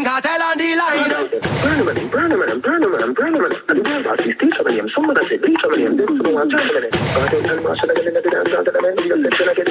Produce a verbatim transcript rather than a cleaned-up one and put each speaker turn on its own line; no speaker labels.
cartel on the line.
Burn him and burn him and burn him and burn him and and burn him. He's teaching him. Someone has said, teach him. Them to go and jump in it. But they tell me I should have been in the dance. I don't know. You said I get